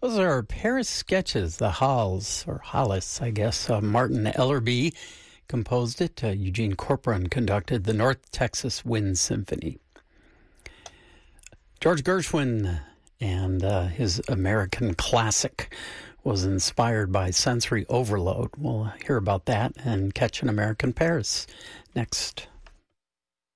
Those are Paris sketches, the Halles, or Hollis, I guess. Martin Ellerby composed it. Eugene Corcoran conducted the North Texas Wind Symphony. George Gershwin and his American classic was inspired by sensory overload. We'll hear about that and Catch an American Paris next.